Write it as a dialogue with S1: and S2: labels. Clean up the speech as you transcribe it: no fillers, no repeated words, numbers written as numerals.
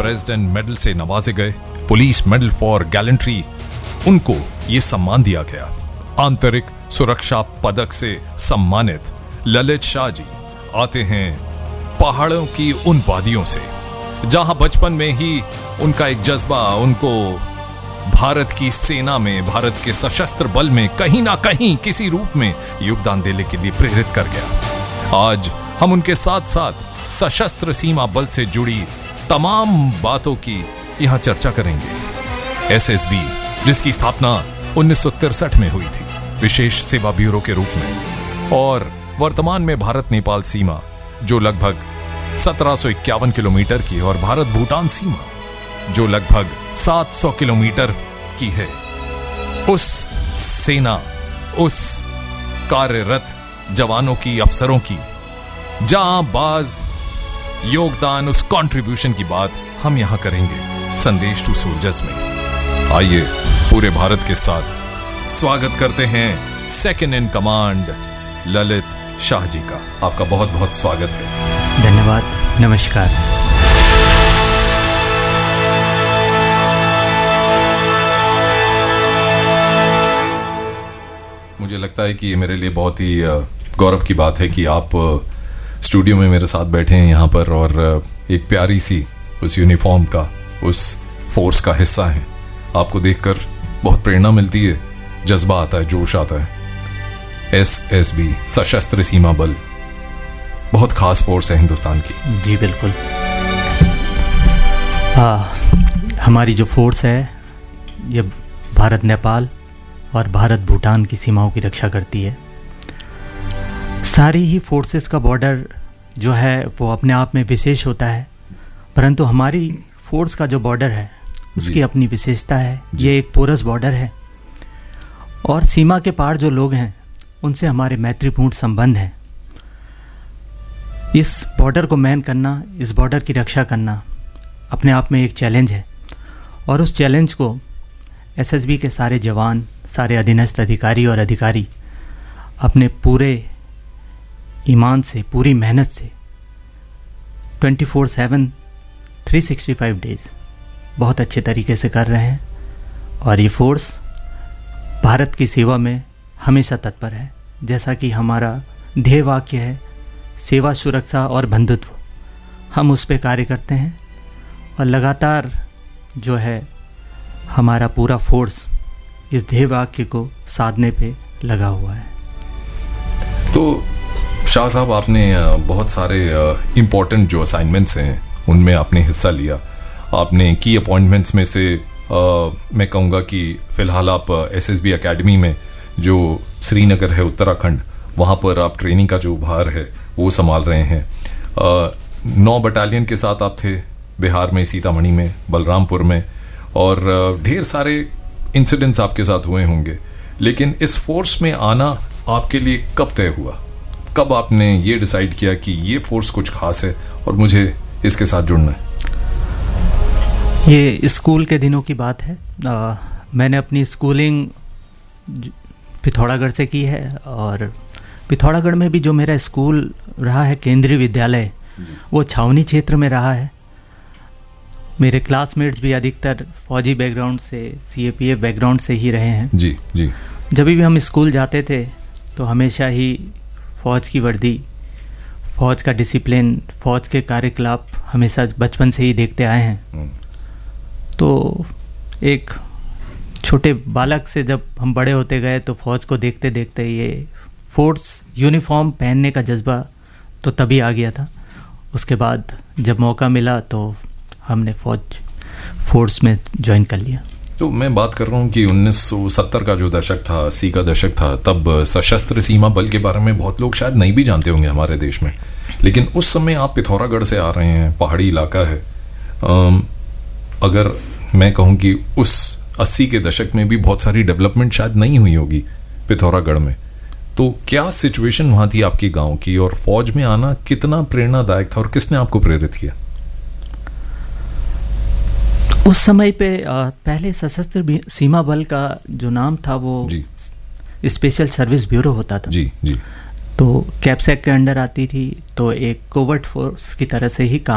S1: President medal से नवाजे गए, police medal for gallantry, उनको ये सम्मान दिया गया। आंतरिक सुरक्षा पदक से सम्मानित ललित शाह जी आते हैं पहाड़ों की उन वादियों से जहां बचपन में ही उनका एक जज्बा उनको भारत की सेना में, भारत के सशस्त्र बल में कहीं ना कहीं किसी रूप में योगदान देने के लिए प्रेरित कर गया। आज हम उनके साथ साथ सशस्त्र सीमा बल से जुड़ी तमाम बातों की यहां चर्चा करेंगे। एसएसबी, जिसकी स्थापना 1963 में हुई थी विशेष सेवा ब्यूरो के रूप में, और वर्तमान में भारत नेपाल सीमा जो लगभग 1751 किलोमीटर की, और भारत भूटान सीमा जो लगभग 700 किलोमीटर की है, उस सेना, उस कार्यरत जवानों की, अफसरों की जांबाज योगदान, उस कंट्रीब्यूशन की बात हम यहां करेंगे संदेश टू सोल्जर्स में। आइए पूरे भारत के साथ स्वागत करते हैं second in command Lalit Shah ji का। आपका बहुत बहुत स्वागत है।
S2: धन्यवाद, नमस्कार।
S1: मुझे लगता है कि ये मेरे लिए बहुत ही गौरव की बात है कि आप स्टूडियो में मेरे साथ बैठे हैं यहाँ पर, और एक प्यारी सी उस यूनिफॉर्म का, उस फोर्स का हिस्सा हैं। आपको देखकर बहुत प्रेरणा मिलती है, जज्बा आता है, जोश आता है। एसएसबी, सशस्त्र सीमा बल, बहुत खास फोर्स है हिंदुस्तान की।
S2: जी बिल्कुल। हमारी जो फोर्स है ये भारत नेपाल और भारत भूटान की सीमाओं की रक्षा करती है। सारी ही फोर्सेस का बॉर्डर जो है वो अपने आप में विशेष होता है, परंतु हमारी फोर्स का जो बॉर्डर है उसकी अपनी विशेषता है। ये एक पोरस बॉर्डर है और सीमा के पार जो लोग हैं उनसे हमारे मैत्रीपूर्ण संबंध हैं। इस बॉर्डर को मैन करना, इस बॉर्डर की रक्षा करना अपने आप में एक चैलेंज है, और उस चैलेंज को एसएसबी के सारे जवान, सारे अधीनस्थ अधिकारी और अधिकारी अपने पूरे ईमान से, पूरी मेहनत से 24/7 365 डेज बहुत अच्छे तरीके से कर रहे हैं। और ये फोर्स भारत की सेवा में हमेशा तत्पर है। जैसा कि हमारा ध्येय वाक्य है, सेवा, सुरक्षा और बंधुत्व, हम उस पे कार्य करते हैं और लगातार जो है हमारा पूरा फोर्स इस ध्येय वाक्य को साधने पे लगा हुआ है।
S1: तो शाह साहब, आपने बहुत सारे इम्पोर्टेंट जो असाइनमेंट्स हैं उनमें आपने हिस्सा लिया। आपने की अपॉइंटमेंट्स में से मैं कहूँगा कि फ़िलहाल आप एसएसबी एकेडमी में जो श्रीनगर है उत्तराखंड, वहाँ पर आप ट्रेनिंग का जो भार है वो संभाल रहे हैं। 9 बटालियन के साथ आप थे बिहार में, सीतामढ़ी में, बलरामपुर में, और ढेर सारे इंसिडेंट्स आपके साथ हुए होंगे। लेकिन इस फोर्स में आना आपके लिए कब तय हुआ? कब आपने ये डिसाइड किया कि ये फोर्स कुछ खास है और मुझे इसके साथ जुड़ना है?
S2: ये स्कूल के दिनों की बात है। मैंने अपनी स्कूलिंग पिथौरागढ़ से की है, और पिथौरागढ़ में भी जो मेरा स्कूल रहा है, केंद्रीय विद्यालय, वो छावनी क्षेत्र में रहा है। मेरे क्लासमेट्स भी अधिकतर फौजी बैकग्राउंड से, सीएपीएफ बैकग्राउंड से ही रहे हैं।
S1: जी जी।
S2: जब भी हम स्कूल जाते थे तो हमेशा ही फ़ौज की वर्दी, फ़ौज का डिसिप्लिन, फ़ौज के कार्यकलाप हमेशा बचपन से ही देखते आए हैं। तो एक छोटे बालक से जब हम बड़े होते गए तो फ़ौज को देखते देखते ये फोर्स यूनिफॉर्म पहनने का जज्बा तो तभी आ गया था। उसके बाद जब मौका मिला तो हमने फोर्स में ज्वाइन कर लिया।
S1: तो मैं बात कर रहा हूँ कि 1970 का जो दशक था, 80 का दशक था, तब सशस्त्र सीमा बल के बारे में बहुत लोग शायद नहीं भी जानते होंगे हमारे देश में। लेकिन उस समय आप पिथौरागढ़ से आ रहे हैं, पहाड़ी इलाका है। अगर मैं कहूँ कि उस 80 के दशक में भी बहुत सारी डेवलपमेंट शायद नहीं हुई होगी पिथौरागढ़ में, तो क्या सिचुएशन वहाँ थी आपकी गांव की, और फौज में आना कितना प्रेरणादायक था और किसने आपको प्रेरित किया?
S2: उस समय पे पहले सशस्त्र सीमा बल का जो नाम था वो स्पेशल सर्विस ब्यूरो होता था।
S1: जी जी।
S2: तो कैप्सेक के अंडर आती थी, तो एक कोवर्ट फोर्स की तरह से ही काम